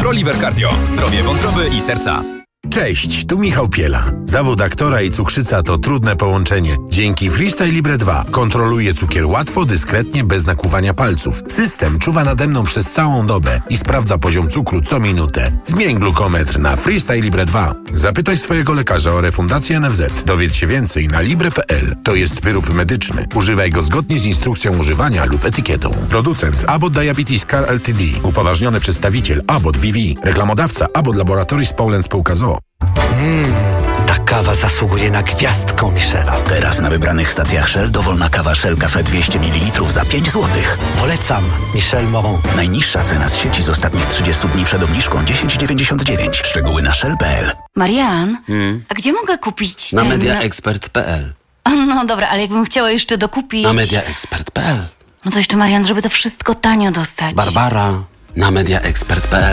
ProLiver Cardio. Zdrowie wątroby i serca. Cześć, tu Michał Piela. Zawód aktora i cukrzyca to trudne połączenie. Dzięki Freestyle Libre 2 kontroluję cukier łatwo, dyskretnie, bez nakłuwania palców. System czuwa nade mną przez całą dobę i sprawdza poziom cukru co minutę. Zmień glukometr na Freestyle Libre 2. Zapytaj swojego lekarza o refundację NFZ. Dowiedz się więcej na libre.pl. To jest wyrób medyczny. Używaj go zgodnie z instrukcją używania lub etykietą. Producent Abbott Diabetes Care Ltd. Upoważniony przedstawiciel Abbott BV. Reklamodawca Abbott Laboratories Poland Spółka z o.o. Ta kawa zasługuje na gwiazdkę Michela. Teraz na wybranych stacjach Shell dowolna kawa Shell Cafe 200 ml za 5 zł. Polecam Michel Moron. Najniższa cena z sieci z ostatnich 30 dni przed obniżką 10,99. Szczegóły na shell.pl. Marian, a gdzie mogę kupić Na mediaexpert.pl. No dobra, ale jakbym chciała jeszcze dokupić... Na mediaexpert.pl. No to jeszcze, Marian, żeby to wszystko tanio dostać. Barbara, na mediaexpert.pl.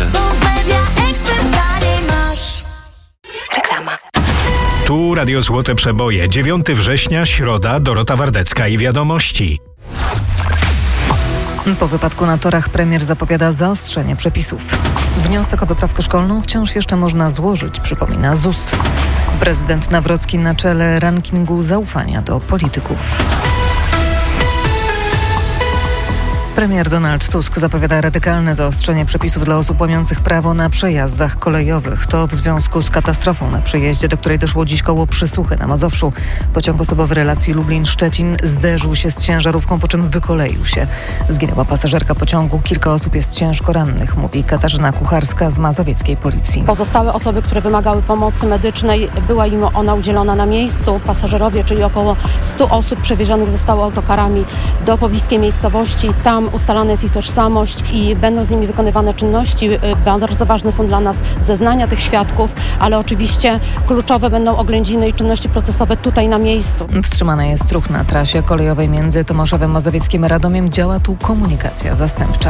Reklama. Tu Radio Złote Przeboje. 9 września, środa, Dorota Wardecka i Wiadomości. Po wypadku na torach premier zapowiada zaostrzenie przepisów. Wniosek o wyprawkę szkolną wciąż jeszcze można złożyć, przypomina ZUS. Prezydent Nawrocki na czele rankingu zaufania do polityków. Premier Donald Tusk zapowiada radykalne zaostrzenie przepisów dla osób łamiących prawo na przejazdach kolejowych. To w związku z katastrofą na przejeździe, do której doszło dziś koło Przysuchy na Mazowszu. Pociąg osobowy relacji Lublin-Szczecin zderzył się z ciężarówką, po czym wykoleił się. Zginęła pasażerka pociągu, kilka osób jest ciężko rannych, mówi Katarzyna Kucharska z mazowieckiej policji. Pozostałe osoby, które wymagały pomocy medycznej, była im ona udzielona na miejscu. Pasażerowie, czyli około 100 osób przewiezionych zostało autokarami do pobliskiej miejscowości. Tam ustalana jest ich tożsamość i będą z nimi wykonywane czynności. Bardzo ważne są dla nas zeznania tych świadków, ale oczywiście kluczowe będą oględziny i czynności procesowe tutaj na miejscu. Wstrzymana jest ruch na trasie kolejowej między Tomaszowem Mazowieckim a Radomiem. Działa tu komunikacja zastępcza.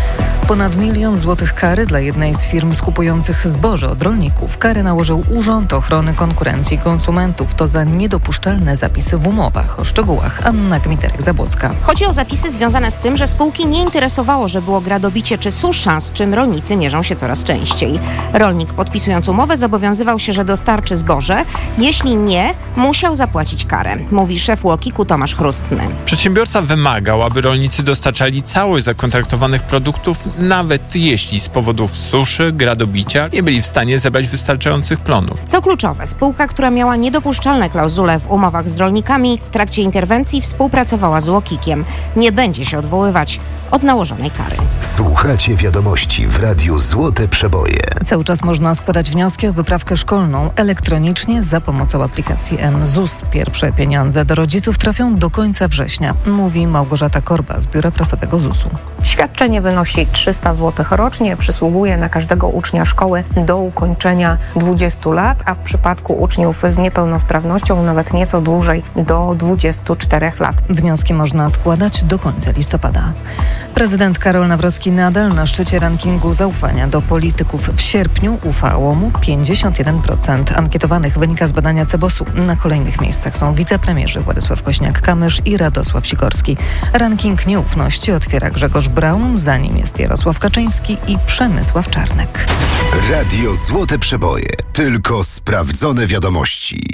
Ponad 1 000 000 złotych kary dla jednej z firm skupujących zboże od rolników. Kary nałożył Urząd Ochrony Konkurencji i Konsumentów. To za niedopuszczalne zapisy w umowach. O szczegółach Anna Gmiterek-Zabłocka. Chodzi o zapisy związane z tym, że spółki nie interesowało, że było gradobicie czy susza, z czym rolnicy mierzą się coraz częściej. Rolnik, podpisując umowę, zobowiązywał się, że dostarczy zboże. Jeśli nie, musiał zapłacić karę, mówi szef UOKiK-u Tomasz Chrustny. Przedsiębiorca wymagał, aby rolnicy dostarczali całość zakontraktowanych produktów, nawet jeśli z powodów suszy, gradobicia nie byli w stanie zebrać wystarczających plonów. Co kluczowe, spółka, która miała niedopuszczalne klauzule w umowach z rolnikami, w trakcie interwencji współpracowała z UOKiK-iem. Nie będzie się odwoływać od nałożonej kary. Słuchacie Wiadomości w Radiu Złote Przeboje. Cały czas można składać wnioski o wyprawkę szkolną elektronicznie za pomocą aplikacji mZUS. Pierwsze pieniądze do rodziców trafią do końca września, mówi Małgorzata Korba z Biura Prasowego ZUS-u. Świadczenie wynosi 300 zł rocznie, przysługuje na każdego ucznia szkoły do ukończenia 20 lat, a w przypadku uczniów z niepełnosprawnością nawet nieco dłużej, do 24 lat. Wnioski można składać do końca listopada. Prezydent Karol Nawrocki nadal na szczycie rankingu zaufania do polityków. W sierpniu ufało mu 51% ankietowanych, wynika z badania CBOS-u. Na kolejnych miejscach są wicepremierzy Władysław Kośniak-Kamysz i Radosław Sikorski. Ranking nieufności otwiera Grzegorz Braun, za nim jest Jarosław Kaczyński i Przemysław Czarnek. Radio Złote Przeboje. Tylko sprawdzone wiadomości.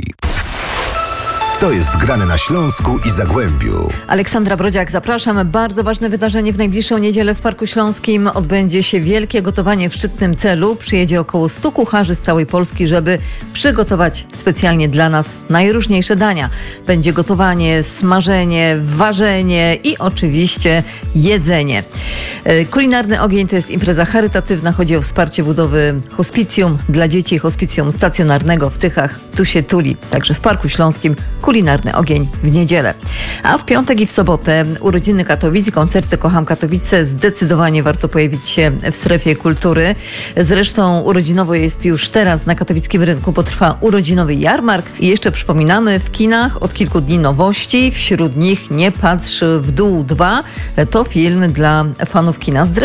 Co jest grane na Śląsku i Zagłębiu? Aleksandra Brodziak, zapraszam. Bardzo ważne wydarzenie w najbliższą niedzielę w Parku Śląskim. Odbędzie się wielkie gotowanie w szczytnym celu. Przyjedzie około 100 kucharzy z całej Polski, żeby przygotować specjalnie dla nas najróżniejsze dania. Będzie gotowanie, smażenie, ważenie i oczywiście jedzenie. Kulinarny Ogień to jest impreza charytatywna. Chodzi o wsparcie budowy hospicjum dla dzieci, hospicjum stacjonarnego w Tychach. Tu się tuli. Także w Parku Śląskim Kulinarny Ogień w niedzielę. A w piątek i w sobotę urodziny Katowic i koncerty Kocham Katowice. Zdecydowanie warto pojawić się w strefie kultury. Zresztą urodzinowo jest już teraz na katowickim rynku, bo trwa urodzinowy jarmark. I jeszcze przypominamy, w kinach od kilku dni nowości. Wśród nich Nie patrz w dół 2. To film dla fanów kina.